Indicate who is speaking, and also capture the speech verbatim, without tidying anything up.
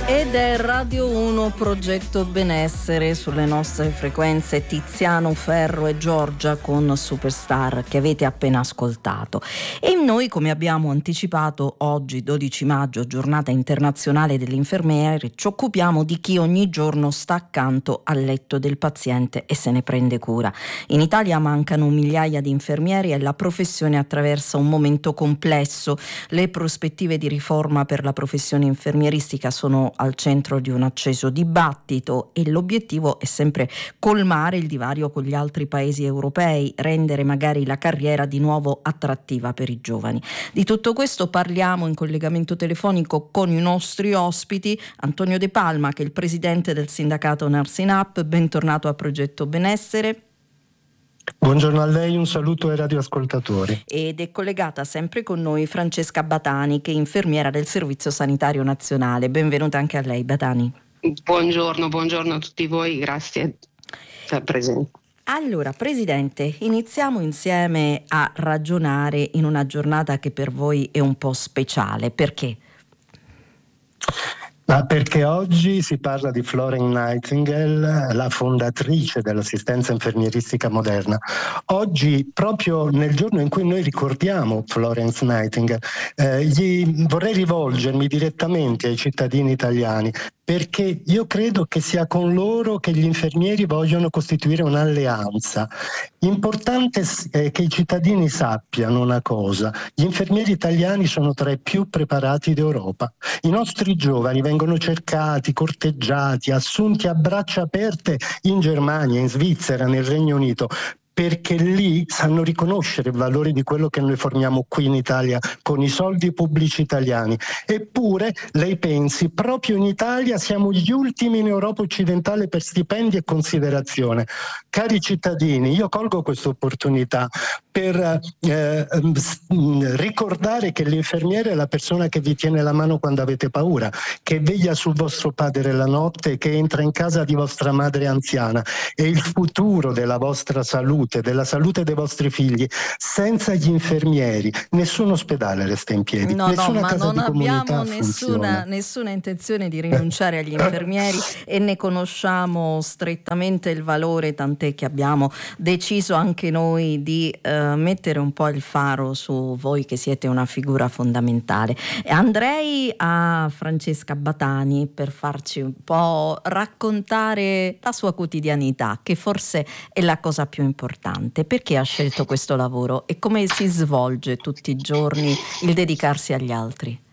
Speaker 1: Ed è Radio uno Progetto Benessere sulle nostre frequenze. Tiziano Ferro e Giorgia con Superstar, che avete appena ascoltato. E noi, come abbiamo anticipato, oggi dodici maggio, giornata internazionale dell'infermiere, ci occupiamo di chi ogni giorno sta accanto al letto del paziente e se ne prende cura. In Italia mancano migliaia di infermieri e la professione attraversa un momento complesso. Le prospettive di riforma per la professione infermieristica sono al centro di un acceso dibattito e l'obiettivo è sempre colmare il divario con gli altri paesi europei, rendere magari la carriera di nuovo attrattiva per i giovani. Di tutto questo parliamo in collegamento telefonico con i nostri ospiti. Antonio De Palma, che è il presidente del sindacato Nursing Up. Bentornato a Progetto Benessere.
Speaker 2: Buongiorno a lei, un saluto ai radioascoltatori.
Speaker 1: Ed è collegata sempre con noi Francesca Batani, che è infermiera del Servizio Sanitario Nazionale. Benvenuta anche a lei, Batani.
Speaker 3: Buongiorno, buongiorno a tutti voi, grazie per presente.
Speaker 1: Allora, Presidente, iniziamo insieme a ragionare in una giornata che per voi è un po' speciale. Perché?
Speaker 2: Ma perché oggi si parla di Florence Nightingale, la fondatrice dell'assistenza infermieristica moderna. Oggi, proprio nel giorno in cui noi ricordiamo Florence Nightingale, eh, gli vorrei rivolgermi direttamente ai cittadini italiani, perché io credo che sia con loro che gli infermieri vogliono costituire un'alleanza. Importante è che i cittadini sappiano una cosa: gli infermieri italiani sono tra i più preparati d'Europa. I nostri giovani vengono cercati, corteggiati, assunti a braccia aperte in Germania, in Svizzera, nel Regno Unito, perché lì sanno riconoscere il valore di quello che noi forniamo qui in Italia con i soldi pubblici italiani. Eppure, lei pensi, proprio in Italia siamo gli ultimi in Europa occidentale per stipendi e considerazione. Cari cittadini, io colgo questa opportunità per eh, ricordare che l'infermiere è la persona che vi tiene la mano quando avete paura, che veglia sul vostro padre la notte, che entra in casa di vostra madre anziana. È il futuro della vostra salute, della salute dei vostri figli. Senza gli infermieri nessun ospedale resta in piedi,
Speaker 1: no,
Speaker 2: nessuna
Speaker 1: no, ma
Speaker 2: casa
Speaker 1: non
Speaker 2: di comunità
Speaker 1: abbiamo nessuna, nessuna intenzione di rinunciare agli infermieri e ne conosciamo strettamente il valore, tant'è che abbiamo deciso anche noi di uh, mettere un po' il faro su voi, che siete una figura fondamentale. Andrei a Francesca Batani per farci un po' raccontare la sua quotidianità, che forse è la cosa più importante. Perché ha scelto questo lavoro e come si svolge tutti i giorni il dedicarsi agli altri?